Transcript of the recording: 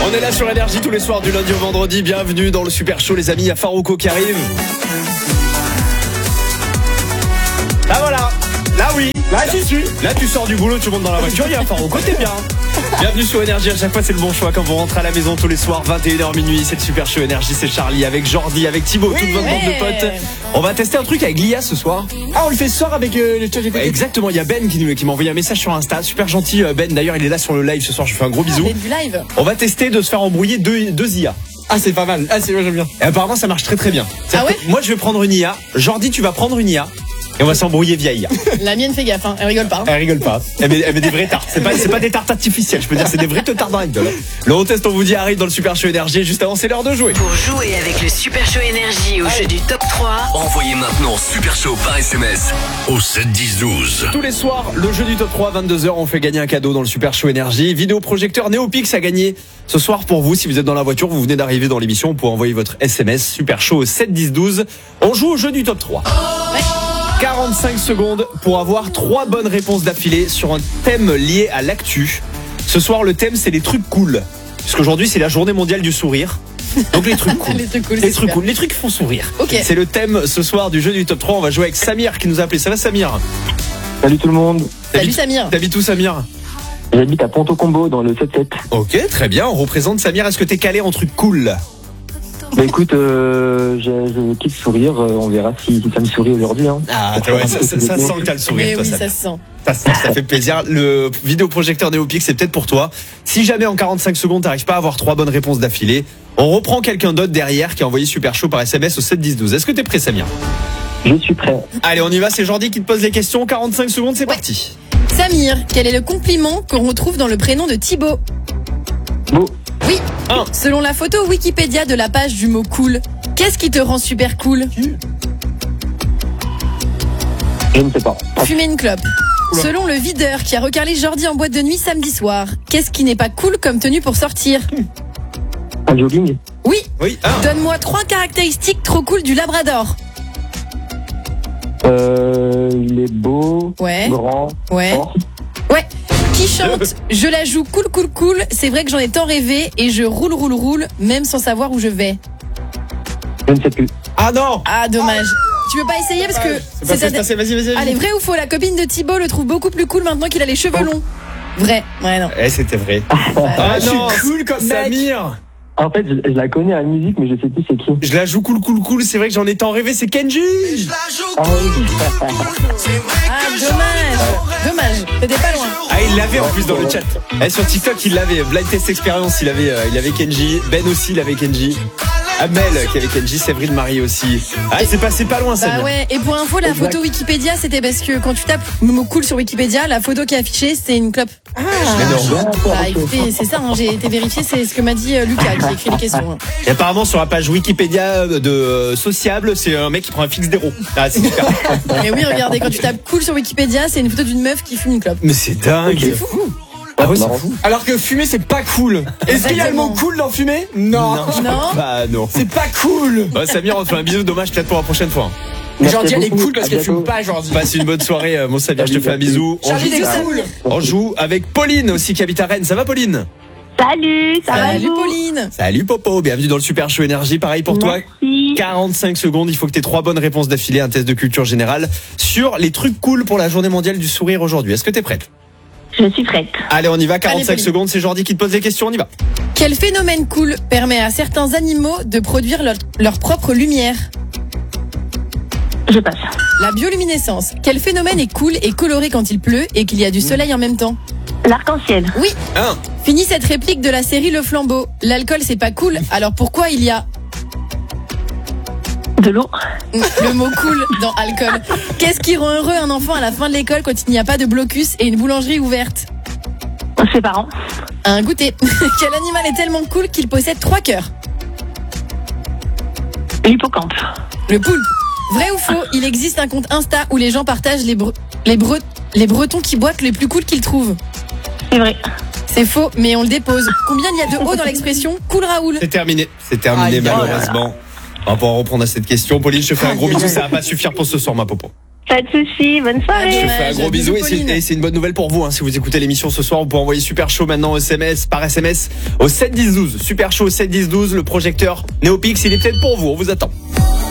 On est là sur Énergie tous les soirs du lundi au vendredi. Bienvenue dans le Super Show les amis, il y a Farouko qui arrive. Ah voilà, là oui, là j'y suis. Là tu sors du boulot, tu montes dans la voiture, il y a Farouko, t'es bien. Bienvenue sur Énergie, à chaque fois c'est le bon choix quand vous rentrez à la maison tous les soirs, 21h minuit, c'est le Super Show Énergie, c'est Charlie avec Jordi, avec Thibaut, toute votre bande de potes. On va tester un truc avec l'IA ce soir. Ah, on le fait ce soir avec le chat GPT. Exactement, il y a Ben qui m'a envoyé un message sur Insta, super gentil Ben, d'ailleurs il est là sur le live ce soir, je fais un gros bisou. Du live. On va tester de se faire embrouiller deux IA. Ah, c'est pas mal. Ah, c'est moi j'aime bien. Et apparemment ça marche très très bien. Ah ouais? Moi je vais prendre une IA, Jordi tu vas prendre une IA. Et on va s'embrouiller via IA. La mienne fait gaffe, hein. Elle rigole pas. Elle rigole pas. Elle met des vrais tartes. C'est pas des tartes artificielles, je peux dire, c'est des vrais tartes dans la gueule. Le test, on vous dit, arrive dans le Super Show Énergie. Juste avant, c'est l'heure de jouer. Pour jouer avec le Super Show Énergie au jeu du top 3, envoyez maintenant Super Show par SMS au 7 10 12. Tous les soirs, le jeu du top 3, 22h, on fait gagner un cadeau dans le Super Show Énergie. Vidéoprojecteur Neopix à gagner ce soir pour vous. Si vous êtes dans la voiture, vous venez d'arriver dans l'émission, vous pouvez envoyer votre SMS Super Show au 7 10 12. On joue au jeu du top 3. 45 secondes pour avoir 3 bonnes réponses d'affilée sur un thème lié à l'actu. Ce soir, le thème, c'est les trucs cool. Puisqu'aujourd'hui, c'est la journée mondiale du sourire. Donc les trucs cool. Les trucs cool, les trucs cool. Les trucs qui font sourire. Ok. C'est le thème ce soir du jeu du top 3. On va jouer avec Samir qui nous a appelé. Ça va, Samir? Salut tout le monde. Salut Samir. T'habites où, Samir? J'habite à Ponto Combo dans le 7-7. Ok, très bien. On représente Samir. Est-ce que t'es calé en trucs cool? Bah écoute, je kiffe sourire. On verra si ça me sourit aujourd'hui. Hein. Ah, ouais, ça sent que t'as le sourire, Mais toi, oui, Samir. ça se sent. Ça fait plaisir. Le vidéoprojecteur Neopix, c'est peut-être pour toi. Si jamais en 45 secondes, t'arrives pas à avoir 3 bonnes réponses d'affilée, on reprend quelqu'un d'autre derrière qui a envoyé Super Show par SMS au 7 10 12. Est-ce que t'es prêt, Samir? Je suis prêt. Allez, on y va. C'est Jordi qui te pose les questions. 45 secondes, c'est parti. Samir, quel est le compliment qu'on retrouve dans le prénom de Thibaut? Beau. Oui. Un. Selon la photo Wikipédia de la page du mot cool, qu'est-ce qui te rend super cool? Je ne sais pas. Fumer une clope. Oula. Selon le videur qui a recarlé Jordi en boîte de nuit samedi soir, qu'est-ce qui n'est pas cool comme tenue pour sortir? Un jogging. Oui. Oui. Donne-moi 3 caractéristiques trop cool du Labrador. Il est beau. Ouais. Grand. Ouais. Fort. Ouais. Qui chante je la joue cool cool cool, c'est vrai que j'en ai tant rêvé et je roule même sans savoir où je vais. Je ne sais plus. Ah non. Ah dommage. Tu veux pas essayer parce que C'est passé. Vas-y. Allez, vrai ou faux, la copine de Thibaut le trouve beaucoup plus cool maintenant qu'il a les cheveux longs. Vrai. Ouais non. Eh, c'était vrai. Ah je suis non, cool comme mec. Samir. En fait, je la connais à la musique, mais je sais plus c'est qui. Je la joue cool. C'est vrai que j'en ai tant rêvé. C'est Kenji. Ah oui. Ah dommage. T'étais pas loin. Ah, il l'avait en plus dans le chat. Eh, sur TikTok, il l'avait. Blind Test Experience, il avait Kenji. Ben aussi, il avait Kenji. Amel qui avait Kenji. Séverine Marie aussi. Ah, c'est passé pas loin, Samir. Bah ouais, et pour info, la photo Wikipédia, c'était parce que quand tu tapes le mot cool sur Wikipédia, la photo qui est affichée, c'était une clope. Mais non. Bah écoutez, c'est ça, hein, j'ai été vérifié, c'est ce que m'a dit Lucas qui a écrit les questions. Et apparemment, sur la page Wikipédia de Sociable, c'est un mec qui prend un fixe d'héros. Ah, c'est super. Mais oui, regardez, quand tu tapes cool sur Wikipédia, c'est une photo d'une meuf qui fume une clope. Mais c'est dingue. C'est fou. Ah oui, c'est marrant. fou. Alors que fumer, c'est pas cool. Est-ce qu'il y a le mot cool dans fumer? Non. Non. Bah non. C'est pas cool. Bah, Samir, on te fait un bisou. Dommage, peut-être pour la prochaine fois. Merci Jordi, elle est beaucoup. cool parce À qu'elle bientôt. fume pas, Jordi. Passe une bonne soirée, mon Samir. Je te fais un bisou. Charlie, Bisous, c'est cool. On joue avec Pauline aussi qui habite à Rennes. Ça va, Pauline? Salut, ça va Salut vous Pauline. Salut Popo, bienvenue dans le Super Show Énergie. Pareil pour toi. Merci. 45 secondes, il faut que tu aies 3 bonnes réponses d'affilée, un test de culture générale sur les trucs cool pour la journée mondiale du sourire aujourd'hui. Est-ce que t'es prête? Je suis prête. Allez, on y va, 45 Pauline. secondes, c'est Jordi qui te pose les questions, on y va. Quel phénomène cool permet à certains animaux de produire leur propre lumière? Je passe. La bioluminescence. Quel phénomène est cool et coloré quand il pleut et qu'il y a du soleil en même temps? L'arc-en-ciel. Oui. 1. Fini cette réplique de la série Le Flambeau. L'alcool c'est pas cool, alors pourquoi il y a De l'eau. le mot cool dans alcool? Qu'est-ce qui rend heureux un enfant à la fin de l'école quand il n'y a pas de blocus et une boulangerie ouverte? Ses parents. Un goûter. Quel animal est tellement cool qu'il possède 3 cœurs? L'hippocampe. Le poulpe. Vrai ou faux, il existe un compte Insta où les gens partagent les Bretons qui boitent les plus cool qu'ils trouvent? C'est vrai. C'est faux, mais on le dépose. Combien il y a de O dans l'expression cool Raoul? C'est terminé, Aïe, malheureusement. On va pouvoir reprendre à cette question. Pauline, je te fais un gros bisou, ça va pas suffire pour ce soir, ma popo. Pas de soucis, bonne Ah, soirée. Je dommage. fais un gros bisou Bisous, Pauline. et c'est une bonne nouvelle pour vous. Si vous écoutez l'émission ce soir, vous pouvez envoyer Super Chaud maintenant par SMS au 7 10 12. Super Chaud au 7 10 12. Le projecteur Néopix, il est peut-être pour vous. On vous attend.